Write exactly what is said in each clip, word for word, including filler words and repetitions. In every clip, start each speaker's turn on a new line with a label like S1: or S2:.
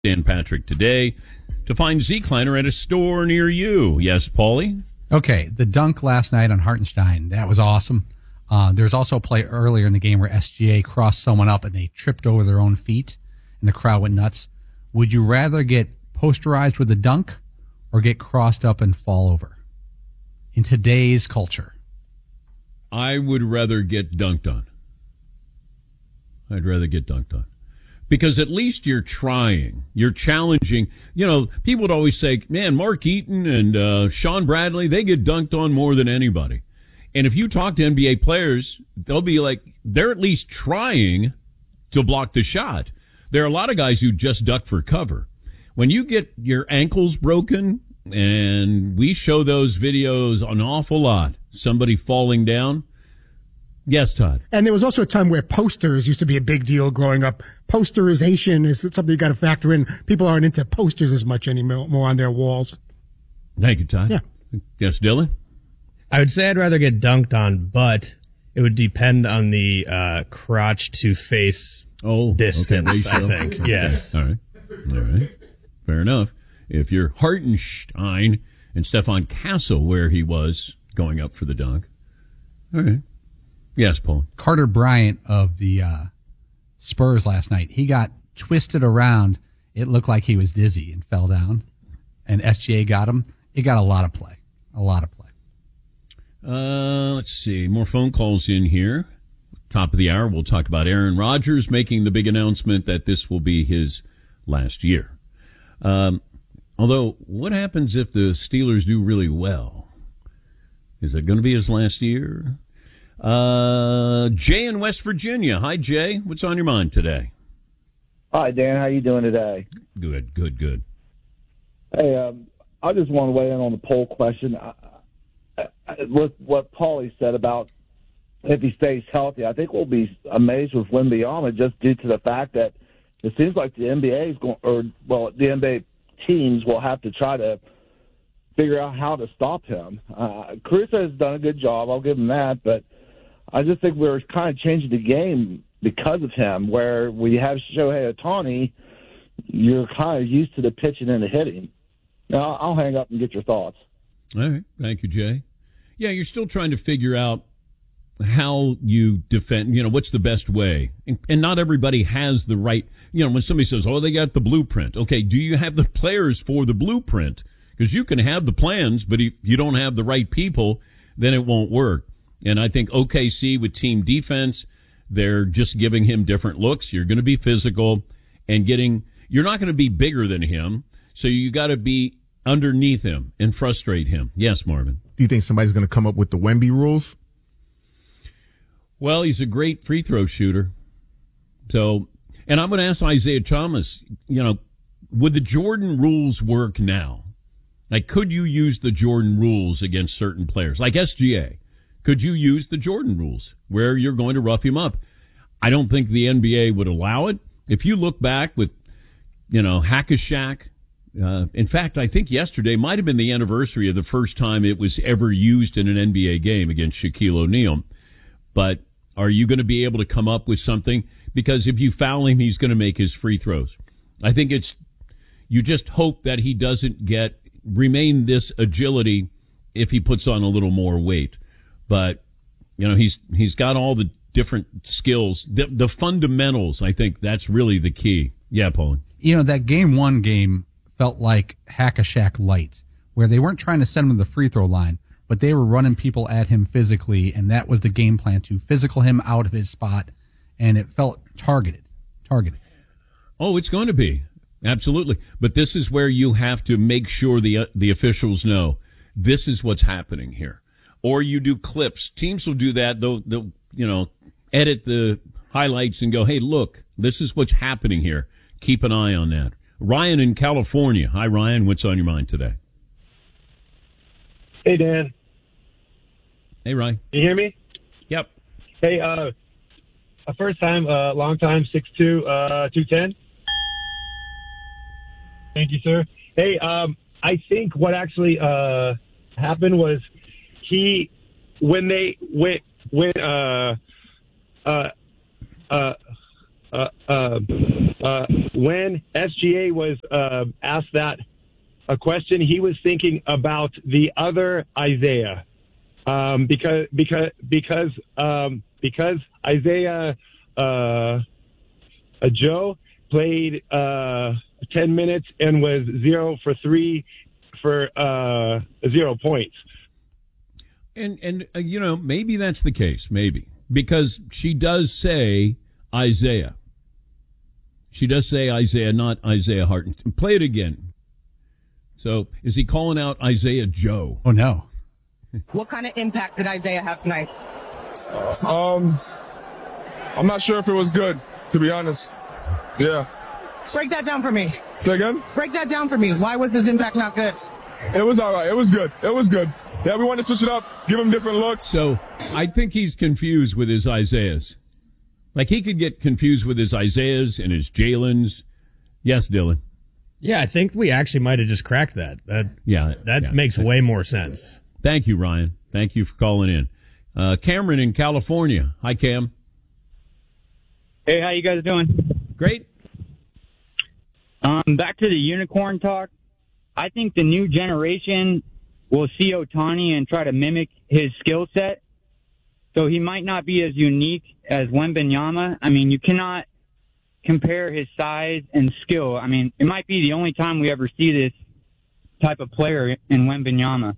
S1: Dan Patrick today to find Zecliner at a store near you. Yes, Paulie?
S2: Okay, the dunk last night on Hartenstein, that was awesome. Uh, there was also a play earlier in the game where S G A crossed someone up and they tripped over their own feet, and the crowd went nuts. Would you rather get posterized with a dunk or get crossed up and fall over in today's culture?
S1: I would rather get dunked on. I'd rather get dunked on. Because at least you're trying. You're challenging. You know, people would always say, man, Mark Eaton and uh, Sean Bradley, they get dunked on more than anybody. And if you talk to N B A players, they'll be like, they're at least trying to block the shot. There are a lot of guys who just duck for cover. When you get your ankles broken, and we show those videos an awful lot, somebody falling down. Yes, Todd.
S3: And there was also a time where posters used to be a big deal growing up. Posterization is something you got to factor in. People aren't into posters as much anymore more on their walls.
S1: Thank you, Todd.
S3: Yeah.
S1: Yes, Dylan?
S4: I would say I'd rather get dunked on, but it would depend on the uh, crotch to face
S1: oh,
S4: distance,
S1: okay,
S4: I think.
S1: Okay.
S4: Yes.
S1: All right. All right. Fair enough. If you're Hartenstein and Stefan Castle where he was going up for the dunk. All right. Yes, Paul.
S2: Carter Bryant of the uh, Spurs last night, he got twisted around. It looked like he was dizzy and fell down. And S G A got him. It got a lot of play. A lot of play.
S1: Uh, let's see. More phone calls in here. Top of the hour, we'll talk about Aaron Rodgers making the big announcement that this will be his last year. Um, although, what happens if the Steelers do really well? Is it going to be his last year? Uh, Jay in West Virginia. Hi, Jay. What's on your mind today?
S5: Hi, Dan. How you doing today?
S1: Good, good, good.
S5: Hey, um, I just want to weigh in on the poll question. I, I, with what Paulie said about if he stays healthy, I think we'll be amazed with Wembanyama just due to the fact that it seems like the N B A is going, or well, the N B A teams will have to try to figure out how to stop him. Uh, Caruso has done a good job. I'll give him that, but I just think we're kind of changing the game because of him, where we have Shohei Ohtani, you're kind of used to the pitching and the hitting. Now, I'll hang up and get your thoughts.
S1: All right. Thank you, Jay. Yeah, you're still trying to figure out how you defend, you know, what's the best way. And, and not everybody has the right, you know, when somebody says, oh, they got the blueprint. Okay, do you have the players for the blueprint? Because you can have the plans, but if you don't have the right people, then it won't work. And I think O K C with team defense, they're just giving him different looks. You're going to be physical and getting, you're not going to be bigger than him. So you got to be underneath him and frustrate him. Yes, Marvin.
S6: Do you think somebody's going to come up with the Wemby rules?
S1: Well, he's a great free throw shooter. So, and I'm going to ask Isaiah Thomas, you know, would the Jordan rules work now? Like, could you use the Jordan rules against certain players? Like S G A. Could you use the Jordan rules where you're going to rough him up? I don't think the N B A would allow it. If you look back with, you know, Hack-a-Shaq, uh, in fact, I think yesterday might have been the anniversary of the first time it was ever used in an N B A game against Shaquille O'Neal. But are you going to be able to come up with something? Because if you foul him, he's going to make his free throws. I think it's, you just hope that he doesn't get, remain this agility if he puts on a little more weight. But, you know, he's he's got all the different skills. The, the fundamentals, I think that's really the key. Yeah, Paul.
S2: You know, that game one game felt like Hack-a-Shaq light, where they weren't trying to send him to the free throw line, but they were running people at him physically, and that was the game plan, to physical him out of his spot, and it felt targeted. Targeted.
S1: Oh, it's going to be. Absolutely. But this is where you have to make sure the uh, the officials know this is what's happening here. Or you do clips. Teams will do that. They'll, they'll, you know, edit the highlights and go, hey, look, this is what's happening here. Keep an eye on that. Ryan in California. Hi, Ryan. What's on your mind today?
S7: Hey, Dan.
S1: Hey, Ryan.
S7: Can you hear me?
S1: Yep.
S7: Hey, uh, a first time, uh, long time, six two, uh, two ten. Thank you, sir. Hey, um, I think what actually uh, happened was he, when they, when, when uh, uh, uh, uh, uh, uh, when S G A was uh, asked that a question, he was thinking about the other Isaiah, um, because because because um, because Isaiah uh, uh, Joe played uh, ten minutes and was zero for three for uh, zero points.
S1: And, and uh, you know, maybe that's the case, maybe. Because she does say Isaiah. She does say Isaiah, not Isaiah Hartenstein. Play it again. So, is he calling out Isaiah Joe?
S2: Oh, no.
S8: What kind of impact did Isaiah have tonight?
S9: Um, I'm not sure if it was good, to be honest. Yeah.
S8: Break that down for me.
S9: Say again?
S8: Break that down for me. Why was his impact not good?
S9: It was all right. It was good. It was good. Yeah, we wanted to switch it up, give him different looks.
S1: So I think he's confused with his Isaiahs. Like he could get confused with his Isaiahs and his Jalen's. Yes, Dylan.
S4: Yeah, I think we actually might have just cracked that. That
S1: yeah,
S4: that
S1: yeah.
S4: makes way more sense.
S1: Thank you, Ryan. Thank you for calling in. Uh, Cameron in California. Hi, Cam.
S10: Hey, how you guys doing?
S1: Great.
S10: Um, back to the unicorn talk. I think the new generation will see Ohtani and try to mimic his skill set. So he might not be as unique as Wembanyama. I mean, you cannot compare his size and skill. I mean, it might be the only time we ever see this type of player in Wembanyama.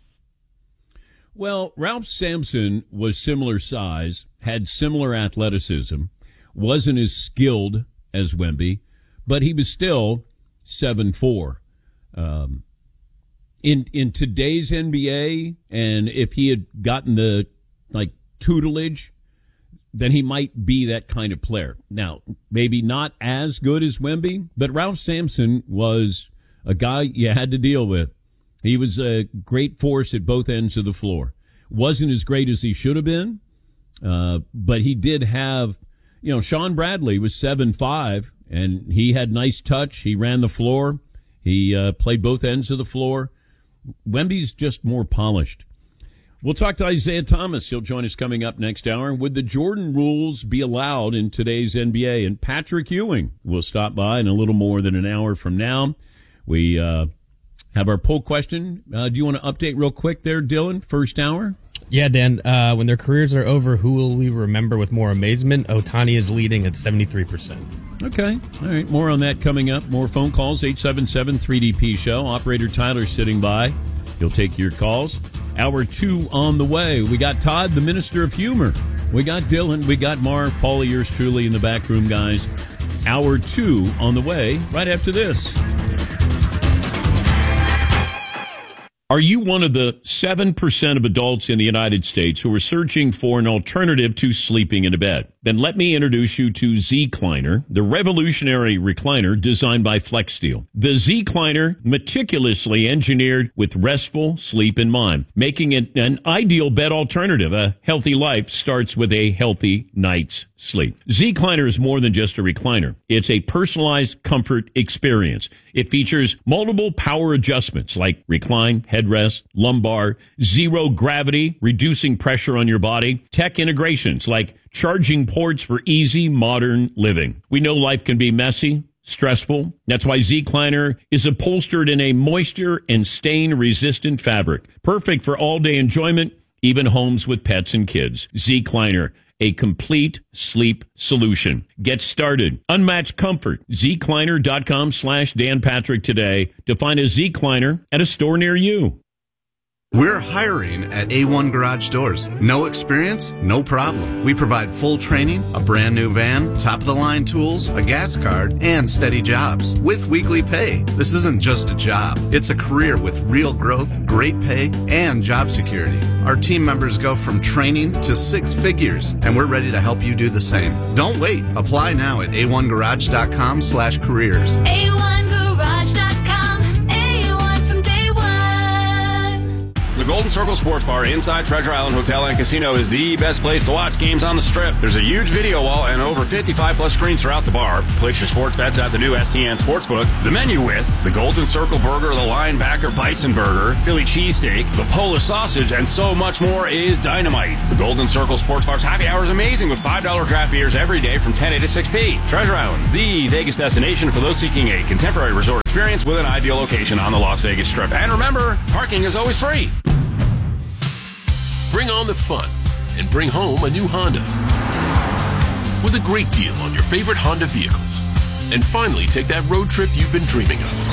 S1: Well, Ralph Sampson was similar size, had similar athleticism, wasn't as skilled as Wemby, but he was still seven foot four. Um, in in today's N B A, and if he had gotten the like tutelage, then he might be that kind of player. Now, maybe not as good as Wemby, but Ralph Sampson was a guy you had to deal with. He was a great force at both ends of the floor. Wasn't as great as he should have been, uh, but he did have, you know, Sean Bradley was seven five, and he had nice touch. He ran the floor. He uh, played both ends of the floor. Wemby's just more polished. We'll talk to Isaiah Thomas. He'll join us coming up next hour. Would the Jordan rules be allowed in today's N B A? And Patrick Ewing will stop by in a little more than an hour from now. We uh, have our poll question. Uh, do you want to update real quick there, Dylan? First hour?
S4: Yeah, Dan. Uh, when their careers are over, who will we remember with more amazement? Ohtani is leading at seventy-three percent.
S1: Okay. All right. More on that coming up. More phone calls, eight seven seven three D P show. Operator Tyler sitting by. He'll take your calls. Hour two on the way. We got Todd, the Minister of Humor. We got Dylan. We got Marv. Paulie, yours truly in the back room, guys. Hour two on the way right after this. Are you one of the seven percent of adults in the United States who are searching for an alternative to sleeping in a bed? Then let me introduce you to Z-Cliner, the revolutionary recliner designed by FlexSteel. The Z-Cliner, meticulously engineered with restful sleep in mind, making it an ideal bed alternative. A healthy life starts with a healthy night's sleep. Z-Cliner is more than just a recliner. It's a personalized comfort experience. It features multiple power adjustments like recline, headrest, lumbar, zero gravity, reducing pressure on your body, tech integrations like charging ports for easy modern living. We know life can be messy, stressful. That's why Z-Cliner is upholstered in a moisture and stain-resistant fabric. Perfect for all-day enjoyment, even homes with pets and kids. Z-Cliner, a complete sleep solution. Get started. Unmatched comfort. Z-Cliner.com slash Dan Patrick today to find a Z-Cliner at a store near you.
S11: We're hiring at A one Garage Doors. No experience? No problem. We provide full training, a brand new van, top-of-the-line tools, a gas card, and steady jobs with weekly pay. This isn't just a job. It's a career with real growth, great pay, and job security. Our team members go from training to six figures, and we're ready to help you do the same. Don't wait. Apply now at A one garage dot com slash careers.
S12: A one garage dot com. A one from day one.
S13: The Golden Circle's
S12: Sports Bar inside Treasure Island Hotel and Casino is the best place to watch games on the Strip. There's a huge video wall and over fifty-five plus screens throughout the bar. Place your sports bets at the new S T N Sportsbook. The menu with the Golden Circle Burger, the Linebacker Bison Burger, Philly Cheesesteak, the Polish Sausage, and so much more is dynamite. The Golden Circle Sports Bar's happy hour is amazing with five dollar draft beers every day from ten a to six p. Treasure Island, the Vegas destination for those seeking a contemporary resort experience with an ideal location on the Las Vegas Strip. And remember, parking is always free.
S13: Bring on the fun and bring home a new Honda with a great deal on your favorite Honda vehicles. And finally take that road trip you've been dreaming of.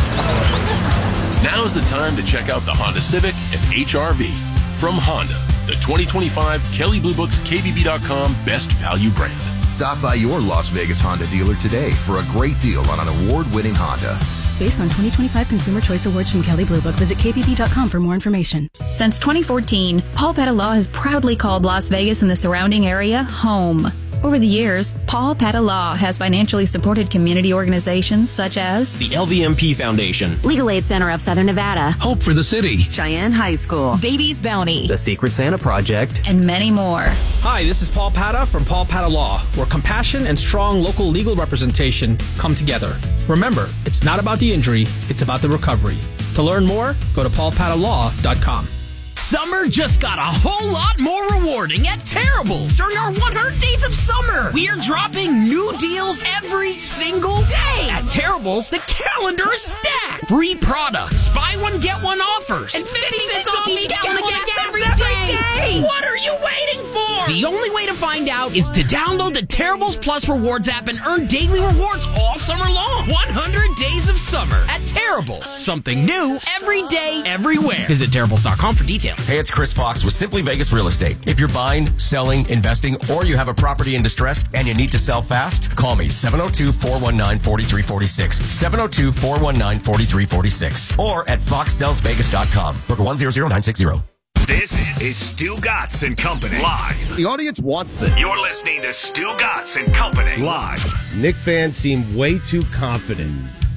S13: Now's the time to check out the Honda Civic and H R V from Honda, the twenty twenty-five Kelley Blue Book's K B B dot com Best Value brand.
S14: Stop by your Las Vegas Honda dealer today for a great deal on an award-winning Honda.
S15: Based on twenty twenty-five Consumer Choice Awards from Kelley Blue Book. Visit K B B dot com for more information.
S16: Since twenty fourteen, Paul Patta has proudly called Las Vegas and the surrounding area home. Over the years, Paul Patta has financially supported community organizations such as
S17: the L V M P Foundation,
S18: Legal Aid Center of Southern Nevada,
S13: Hope for the City,
S18: Cheyenne High School, Babies Bounty,
S17: the Secret Santa Project,
S16: and many more.
S19: Hi, this is Paul Patta from Paul Patta Law, where compassion and strong local legal representation come together. Remember, it's not about the injury, it's about the recovery. To learn more, go to paul patta law dot com.
S20: Summer just got a whole lot more rewarding at Terrible's. During our one hundred days of summer, we are dropping new deals every single day. At Terrible's, the calendar is stacked. Free products, buy one, get one offers, and fifty cents off each gallon of gas every day. What are you waiting for? The only way to find out is to download the Terrible's Plus Rewards app and earn daily rewards all summer long. one hundred days of summer at Terrible's. Something new every day, everywhere. Visit Terrible's dot com for details.
S21: Hey, it's Chris Fox with Simply Vegas Real Estate. If you're buying, selling, investing, or you have a property in distress and you need to sell fast, call me seven oh two, four one nine, four three four six, seven oh two, four one nine, four three four six, or at fox sells vegas dot com. Booker one zero zero nine six zero.
S22: This is Stu Gatz and Company live.
S23: The audience wants this.
S22: You're listening to Stu Gatz and Company live.
S23: Knick fans seem way too confident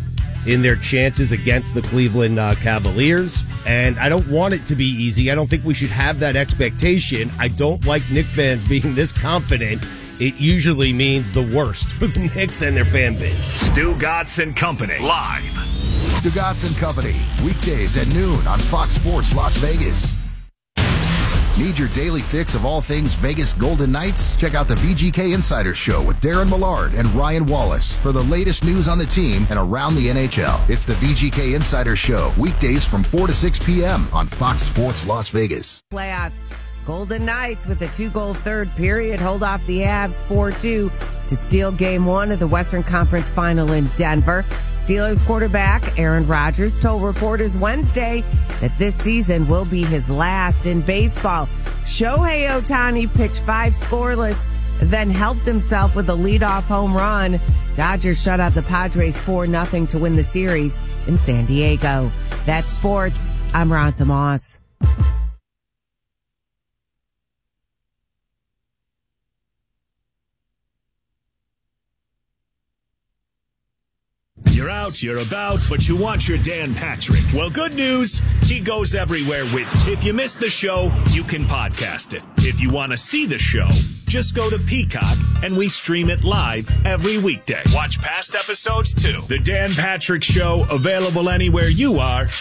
S23: in their chances against the Cleveland uh, Cavaliers, and I don't want it to be easy. I don't think we should have that expectation. I don't like Knick fans being this confident. It usually means the worst for the Knicks and their fan base.
S22: Stu Gatz and Company live.
S14: Stu Gatz and Company, weekdays at noon on Fox Sports Las Vegas. Need your daily fix of all things Vegas Golden Knights? Check out the V G K Insider Show with Darren Millard and Ryan Wallace for the latest news on the team and around the N H L. It's the V G K Insider Show, weekdays from four to six p.m. on Fox Sports Las Vegas.
S24: Playoffs. Golden Knights with a two-goal third period hold off the Avs four two to steal game one of the Western Conference Final in Denver. Steelers quarterback Aaron Rodgers told reporters Wednesday that this season will be his last in baseball. Shohei Ohtani pitched five scoreless, then helped himself with a leadoff home run. Dodgers shut out the Padres four nothing to win the series in San Diego. That's sports. I'm Ronza Moss.
S22: You're out, you're about, but you want your Dan Patrick. Well, good news, he goes everywhere with you. If you missed the show, you can podcast it. If you want to see the show, just go to Peacock and we stream it live every weekday. Watch past episodes too. The Dan Patrick Show, available anywhere you are